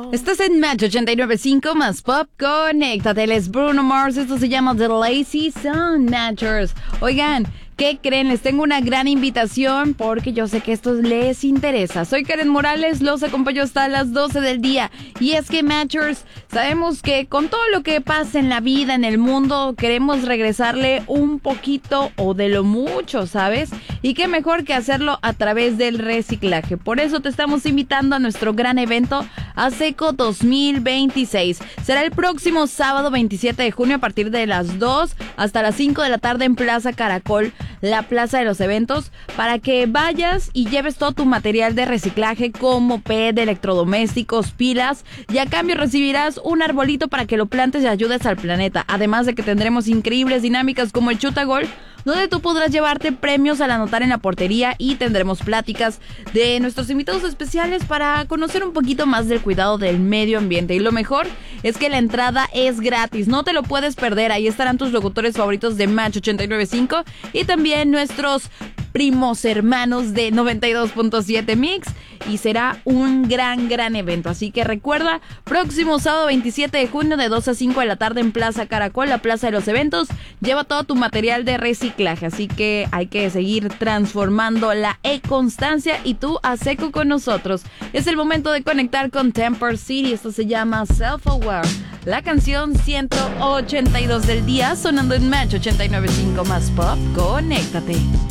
Estás en Match 89.5 más Pop. Conéctate, él es Bruno Mars. Esto se llama The Lazy Sun Matchers. Oigan, ¿qué creen? Les tengo una gran invitación porque yo sé que esto les interesa. Soy Karen Morales, los acompaño hasta las 12 del día. Y es que Matchers, sabemos que con todo lo que pasa en la vida, en el mundo, queremos regresarle un poquito o de lo mucho, ¿sabes? Y qué mejor que hacerlo a través del reciclaje. Por eso te estamos invitando a nuestro gran evento ASECO 2026. Será el próximo sábado 27 de junio a partir de las 2 hasta las 5 de la tarde en Plaza Caracol, la plaza de los eventos, para que vayas y lleves todo tu material de reciclaje como PET, electrodomésticos, pilas, y a cambio recibirás un arbolito para que lo plantes y ayudes al planeta. Además de que tendremos increíbles dinámicas como el Chutagol, donde tú podrás llevarte premios al anotar en la portería, y tendremos pláticas de nuestros invitados especiales para conocer un poquito más del cuidado del medio ambiente. Y lo mejor es que la entrada es gratis, no te lo puedes perder. Ahí estarán tus locutores favoritos de Match 89.5 y también nuestros primos hermanos de 92.7 Mix, y será un gran evento. Así que recuerda, próximo sábado 27 de junio de 2 a 5 de la tarde en Plaza Caracol, la plaza de los eventos. Lleva todo tu material de reciclaje, así que hay que seguir transformando la e-constancia, y tú ASECO con nosotros. Es el momento de conectar con Temper City. Esto se llama Self-Aware, la canción 182 del día, sonando en Match 89.5 más Pop. Conéctate.